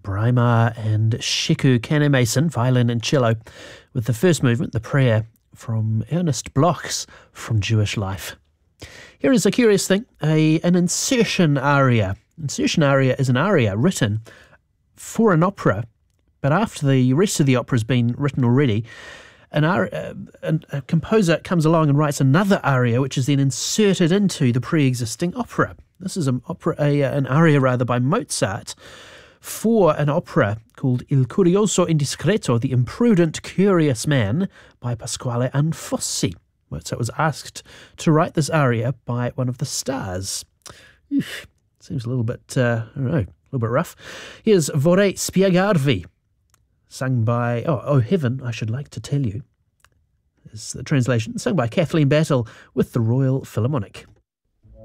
Braimar and Shiku Kanemason, violin and cello, with the first movement, the prayer, from Ernest Bloch's From Jewish Life. Here is a curious thing, an insertion aria. Insertion aria is an aria written for an opera, but after the rest of the opera has been written already, a composer comes along and writes another aria, which is then inserted into the pre-existing opera. This is an aria by Mozart for an opera called Il Curioso Indiscreto, The Imprudent Curious Man, by Pasquale Anfossi. Mozart was asked to write this aria by one of the stars. Seems a little bit, a little bit rough. Here's Vorrei spiegarvi, sung by, oh heaven, I should like to tell you, is the translation, sung by Kathleen Battle with the Royal Philharmonic.